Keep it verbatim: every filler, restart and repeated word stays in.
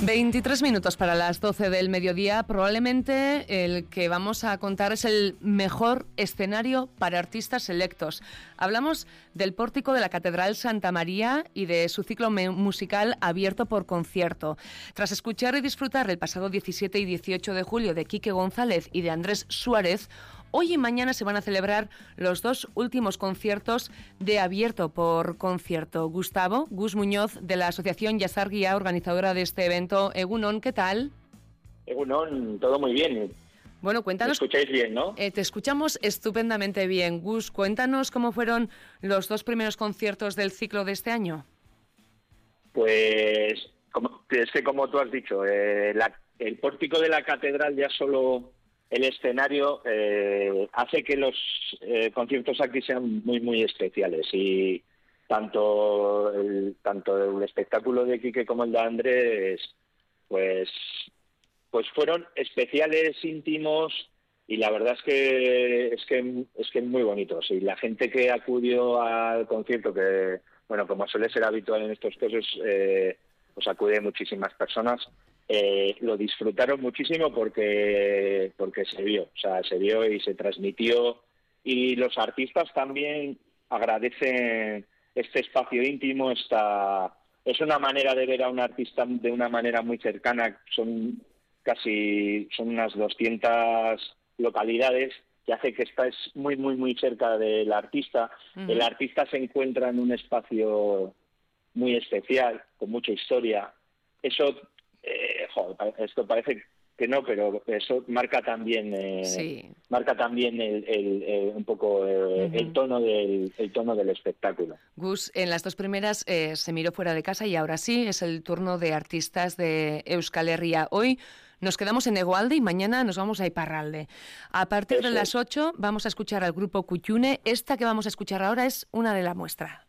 veintitrés minutos para las doce del mediodía. Probablemente el que vamos a contar es el mejor escenario para artistas selectos. Hablamos del pórtico de la Catedral Santa María y de su ciclo musical Abierto por Concierto. Tras escuchar y disfrutar el pasado diecisiete y dieciocho de julio de Quique González y de Andrés Suárez, hoy y mañana se van a celebrar los dos últimos conciertos de Abierto por Concierto. Gustavo, Gus Muñoz, de la Asociación Yazar Guía, organizadora de este evento. Egunon, ¿qué tal? Egunon, todo muy bien. Bueno, cuéntanos... ¿Me escucháis bien, no? Eh, te escuchamos estupendamente bien. Gus, cuéntanos cómo fueron los dos primeros conciertos del ciclo de este año. Pues, como, es que como tú has dicho, eh, la, el pórtico de la catedral ya solo... El escenario eh, hace que los eh, conciertos aquí sean muy, muy especiales y tanto el, tanto el espectáculo de Quique como el de Andrés, pues, pues fueron especiales, íntimos y la verdad es que es que es que muy bonitos. Y la gente que acudió al concierto, que bueno, como suele ser habitual en estos casos, eh, pues acude muchísimas personas. Eh, lo disfrutaron muchísimo porque porque se vio, o sea, se vio y se transmitió, y los artistas también agradecen este espacio íntimo. Esta es una manera de ver a un artista de una manera muy cercana. Son casi son unas doscientas localidades, que hace que estás muy muy muy cerca del artista. Uh-huh. El artista se encuentra en un espacio muy especial, con mucha historia. Eso Eh, joder, esto parece que no, pero eso marca también eh, sí. marca también el, el, el, un poco eh, uh-huh. el tono del el tono del espectáculo. Gus, en las dos primeras eh, se miró fuera de casa y ahora sí es el turno de artistas de Euskal Herria. Hoy nos quedamos en Egualde y mañana nos vamos a Iparralde. A partir eso de las ocho vamos a escuchar al grupo Kutxune. Esta que vamos a escuchar ahora es una de la muestra.